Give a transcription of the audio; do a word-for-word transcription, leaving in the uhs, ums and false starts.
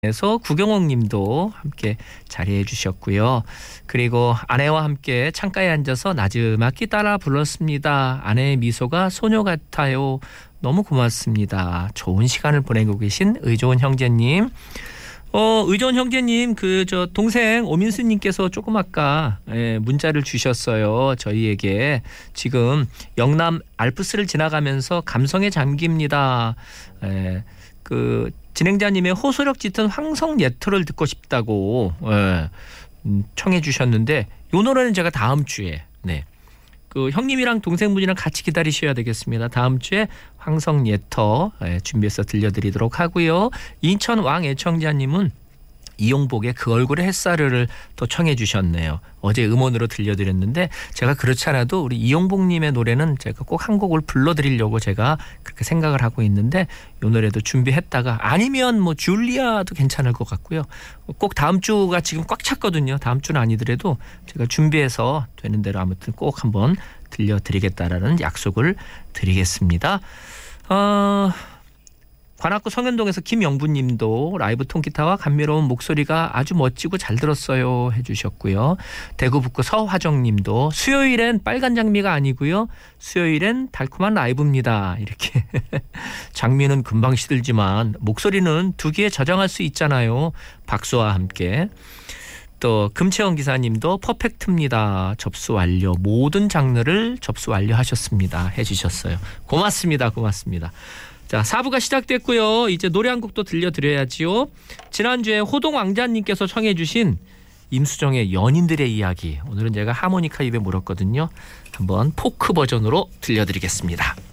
에서 구경옥 님도 함께 자리해 주셨고요. 그리고 아내와 함께 창가에 앉아서 나즈막히 따라 불렀습니다. 아내의 미소가 소녀 같아요. 너무 고맙습니다. 좋은 시간을 보내고 계신 의좋은 형제님. 어, 의좋은 형제님, 그, 저, 동생 오민수님께서 조금 아까, 예, 문자를 주셨어요. 저희에게. 지금 영남 알프스를 지나가면서 감성에 잠깁니다. 예, 그, 진행자님의 호소력 짙은 황성 예토를 듣고 싶다고, 예, 음, 청해 주셨는데, 요 노래는 제가 다음 주에, 네. 그 형님이랑 동생분이랑 같이 기다리셔야 되겠습니다. 다음 주에 황성 예터 준비해서 들려드리도록 하고요. 인천 왕 애청자님은 이용복의 그 얼굴의 햇살을 또 청해 주셨네요. 어제 음원으로 들려드렸는데 제가 그렇지 않아도 우리 이용복님의 노래는 제가 꼭 한 곡을 불러드리려고 제가 그렇게 생각을 하고 있는데 이 노래도 준비했다가 아니면 뭐 줄리아도 괜찮을 것 같고요. 꼭 다음 주가 지금 꽉 찼거든요. 다음 주는 아니더라도 제가 준비해서 되는 대로 아무튼 꼭 한번 들려드리겠다라는 약속을 드리겠습니다. 어... 관악구 성현동에서 김영부님도 라이브 통기타와 감미로운 목소리가 아주 멋지고 잘 들었어요 해주셨고요. 대구 북구 서화정님도 수요일엔 빨간 장미가 아니고요. 수요일엔 달콤한 라이브입니다. 이렇게 장미는 금방 시들지만 목소리는 두 귀에 저장할 수 있잖아요. 박수와 함께. 또 금채원 기사님도 퍼펙트입니다. 접수 완료. 모든 장르를 접수 완료하셨습니다. 해주셨어요. 고맙습니다. 고맙습니다. 자, 사 부가 시작됐고요. 이제 노래 한 곡도 들려드려야지요. 지난주에 호동왕자님께서 청해 주신 임수정의 연인들의 이야기. 오늘은 제가 하모니카 입에 물었거든요. 한번 포크 버전으로 들려드리겠습니다.